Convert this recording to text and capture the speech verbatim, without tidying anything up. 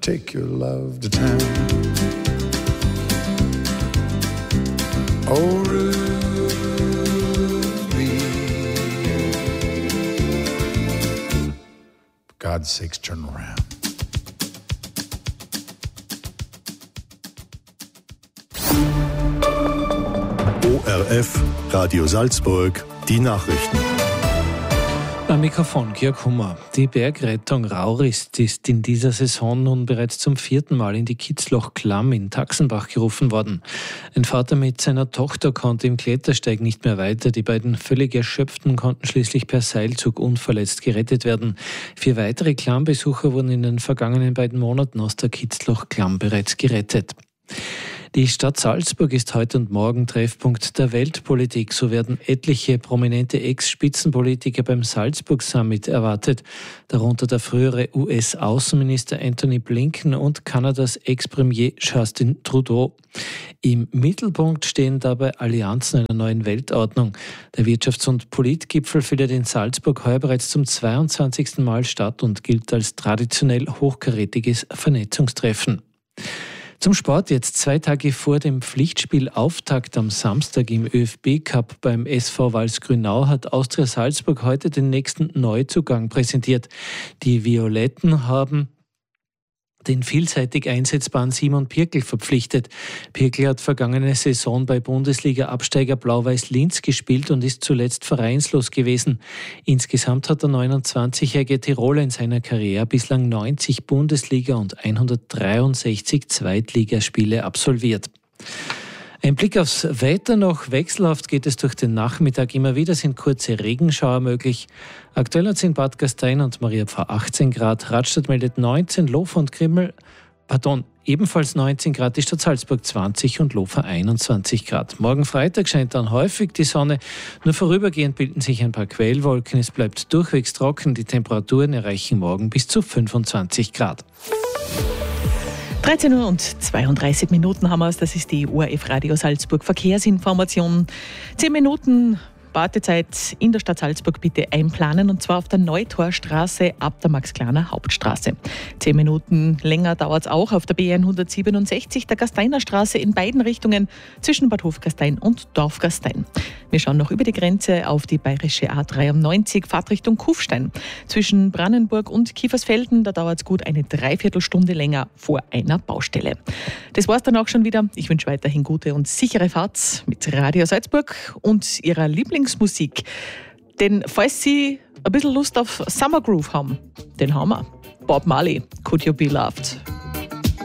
take your love to town. Oh, Ruby, for God's sakes, turn around. O R F, Radio Salzburg, die Nachrichten. Am Mikrofon Georg Hummer. Die Bergrettung Raurist ist in dieser Saison nun bereits zum vierten Mal in die Kitzloch-Klamm in Taxenbach gerufen worden. Ein Vater mit seiner Tochter konnte im Klettersteig nicht mehr weiter. Die beiden völlig Erschöpften konnten schließlich per Seilzug unverletzt gerettet werden. Vier weitere Klammbesucher wurden in den vergangenen beiden Monaten aus der Kitzloch-Klamm bereits gerettet. Die Stadt Salzburg ist heute und morgen Treffpunkt der Weltpolitik. So werden etliche prominente Ex-Spitzenpolitiker beim Salzburg Summit erwartet, darunter der frühere U S-Außenminister Antony Blinken und Kanadas Ex-Premier Justin Trudeau. Im Mittelpunkt stehen dabei Allianzen einer neuen Weltordnung. Der Wirtschafts- und Politgipfel findet in Salzburg heuer bereits zum zweiundzwanzigsten Mal statt und gilt als traditionell hochkarätiges Vernetzungstreffen. Zum Sport jetzt. Zwei Tage vor dem Pflichtspielauftakt am Samstag im ÖFB-Cup beim S V Walsgrünau hat Austria Salzburg heute den nächsten Neuzugang präsentiert. Die Violetten haben den vielseitig einsetzbaren Simon Pirkel verpflichtet. Pirkel hat vergangene Saison bei Bundesliga-Absteiger Blau-Weiß Linz gespielt und ist zuletzt vereinslos gewesen. Insgesamt hat der neunundzwanzigjährige Tiroler in seiner Karriere bislang neunzig Bundesliga- und hundertdreiundsechzig Zweitligaspiele absolviert. Ein Blick aufs Wetter noch. Wechselhaft geht es durch den Nachmittag. Immer wieder sind kurze Regenschauer möglich. Aktuell hat es in Bad Gastein und Mariapfarr achtzehn Grad. Radstadt meldet neunzehn, Lofer und Grimmel, pardon, ebenfalls neunzehn Grad. Die Stadt Salzburg zwanzig und Lofer einundzwanzig Grad. Morgen Freitag scheint dann häufig die Sonne. Nur vorübergehend bilden sich ein paar Quellwolken. Es bleibt durchwegs trocken. Die Temperaturen erreichen morgen bis zu fünfundzwanzig Grad. dreizehn Uhr und zweiunddreißig Minuten haben wir es. Das ist die O R F Radio Salzburg Verkehrsinformation. Zehn Minuten Wartezeit in der Stadt Salzburg bitte einplanen, und zwar auf der Neutorstraße ab der Max-Klaner Hauptstraße. Zehn Minuten länger dauert es auch auf der B hundertsiebenundsechzig, der Gasteiner Straße in beiden Richtungen zwischen Bad Hofgastein und Dorfgastein. Wir schauen noch über die Grenze auf die bayerische A dreiundneunzig, Fahrtrichtung Kufstein. Zwischen Brannenburg und Kiefersfelden, da dauert es gut eine Dreiviertelstunde länger vor einer Baustelle. Das war's dann auch schon wieder. Ich wünsche weiterhin gute und sichere Fahrt mit Radio Salzburg und ihrer Lieblingsmusik. Denn falls Sie ein bisschen Lust auf Summer Groove haben, den haben wir. Bob Marley, Could You Be Loved?